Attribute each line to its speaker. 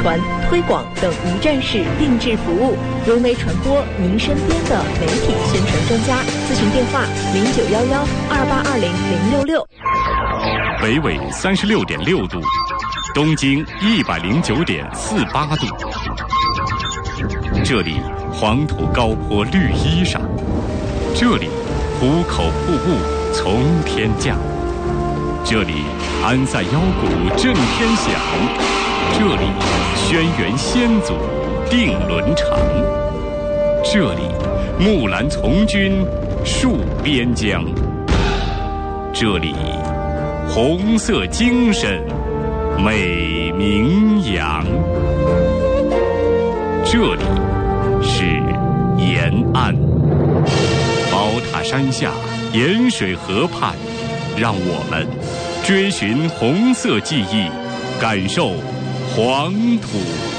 Speaker 1: 传、推广等一站式定制服务，融媒传播您身边的媒体宣传专家。咨询电话0911282066。
Speaker 2: 北纬36.6度，东经109.48度。这里黄土高坡绿衣裳，这里壶口瀑布从天降，这里安塞腰鼓震天响，这里轩辕先祖定伦常，这里木兰从军戍边疆，这里红色精神美名扬，这里是延安。宝塔山下，盐水河畔，让我们追寻红色记忆，感受黄土